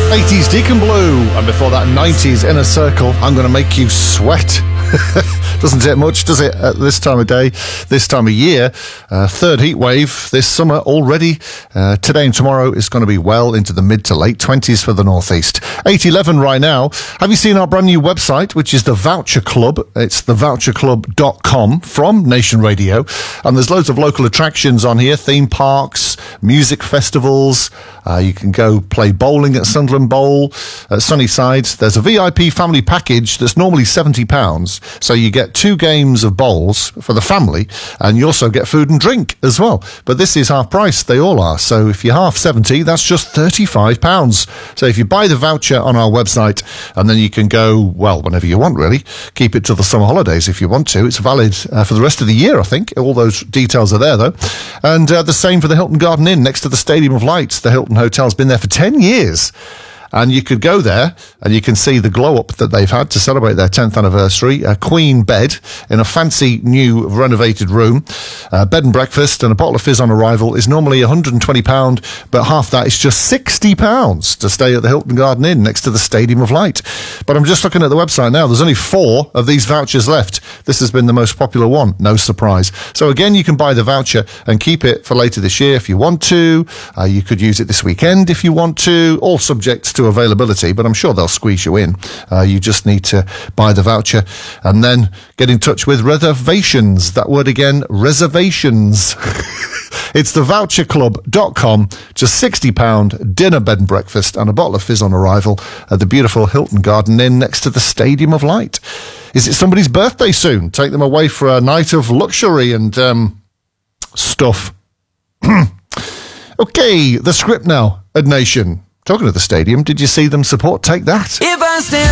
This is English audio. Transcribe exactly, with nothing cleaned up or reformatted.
eighties Deacon Blue, and before that nineties Inner Circle, I'm going to make you sweat. Doesn't take much, does it, at this time of day, this time of year? Uh, third heat wave this summer already. Uh, today and tomorrow is going to be well into the mid to late twenties for the northeast. eight eleven right now. Have you seen our brand new website, which is the Voucher Club? It's the voucher club dot com from Nation Radio. And there's loads of local attractions on here, theme parks, music festivals. Uh, you can go play bowling at Sunderland Bowl, at Sunnyside. There's a V I P family package that's normally seventy pounds. So you get two games of bowls for the family, and you also get food and drink as well. But this is half price. They all are. So if you're half seventy, that's just thirty-five pounds. So if you buy the voucher on our website, and then you can go, well, whenever you want, really. Keep it till the summer holidays if you want to. It's valid uh, for the rest of the year, I think. All those details are there, though. And uh, the same for the Hilton Garden Inn next to the Stadium of Light. The Hilton Hotel's been there for ten years. And you could go there and you can see the glow up that they've had to celebrate their tenth anniversary. A queen bed in a fancy new renovated room. Uh, bed and breakfast and a bottle of fizz on arrival is normally one hundred twenty pounds, but half that is just sixty pounds to stay at the Hilton Garden Inn next to the Stadium of Light. But I'm just looking at the website now. There's only four of these vouchers left. This has been the most popular one. No surprise. So again, you can buy the voucher and keep it for later this year if you want to. Uh, you could use it this weekend if you want to. All subject to availability, but I'm sure they'll squeeze you in. Uh, you just need to buy the voucher and then get in touch with reservations. That word again, reservations. It's the voucher club dot com. Just sixty pounds, dinner, bed and breakfast, and a bottle of fizz on arrival at the beautiful Hilton Garden Inn next to the Stadium of Light. Is it somebody's birthday soon? Take them away for a night of luxury and um, stuff. Okay, the script now at Nation. Talking to the stadium, did you see them support Take That? If I stand